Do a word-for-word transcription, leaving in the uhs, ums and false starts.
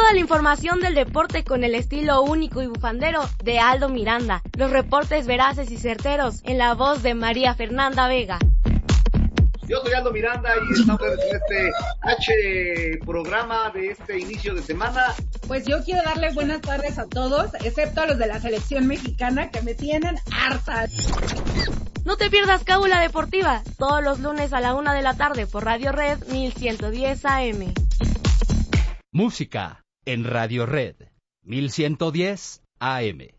Toda la información del deporte con el estilo único y bufandero de Aldo Miranda. Los reportes veraces y certeros en la voz de María Fernanda Vega. Yo soy Aldo Miranda y estamos en este H programa de este inicio de semana. Pues yo quiero darle buenas tardes a todos, excepto a los de la selección mexicana que me tienen harta. No te pierdas Cábula Deportiva, todos los lunes a la una de la tarde por Radio Red mil ciento diez A M. Música en Radio Red mil ciento diez A M.